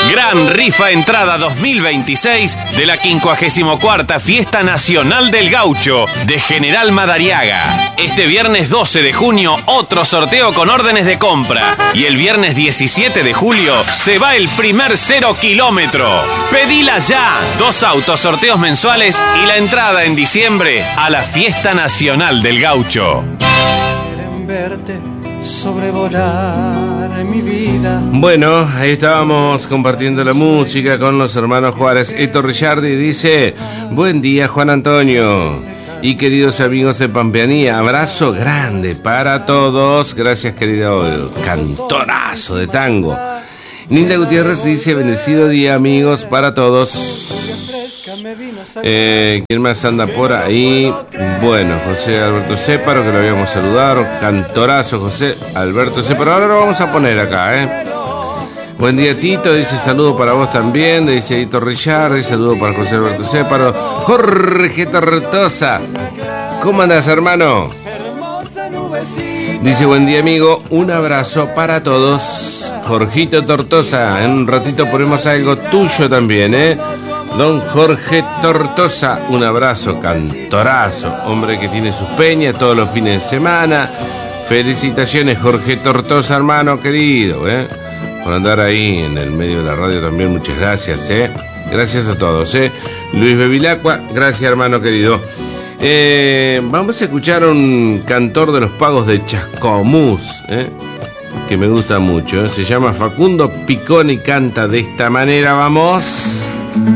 Gran rifa entrada 2026 de la 54ª Fiesta Nacional del Gaucho de General Madariaga. Este viernes 12 de junio, otro sorteo con órdenes de compra. Y el viernes 17 de julio se va el primer 0 kilómetro. Pedila ya. 2 autos, sorteos mensuales y la entrada en diciembre a la Fiesta Nacional del Gaucho. Quieren verte sobrevolar mi vida. Bueno, ahí estábamos compartiendo la música con los hermanos Juárez. Héctor Ricciardi dice: buen día, Juan Antonio y queridos amigos de Pampeanía, abrazo grande para todos. Gracias, querido cantorazo de tango. Linda Gutiérrez dice: bendecido día, amigos, para todos. ¿Quién más anda por ahí? Bueno, José Alberto Céparo, que lo habíamos saludado. Cantorazo, José Alberto Céparo. Ahora lo vamos a poner acá, Buen día, Tito, dice: saludo para vos también. Dice Tito Richard, dice: saludo para José Alberto Céparo. Jorge Tortosa, ¿cómo andas, hermano? Dice: buen día, amigo, un abrazo para todos. Jorgito Tortosa, en un ratito ponemos algo tuyo también, Don Jorge Tortosa, un abrazo, cantorazo, hombre que tiene sus peñas todos los fines de semana. Felicitaciones, Jorge Tortosa, hermano querido, por andar ahí en el medio de la radio también. Muchas gracias, Gracias a todos, Luis Bevilacqua, gracias, hermano querido. Vamos a escuchar a un cantor de los pagos de Chascomús, que me gusta mucho. Se llama Facundo Picón y canta de esta manera. Vamos.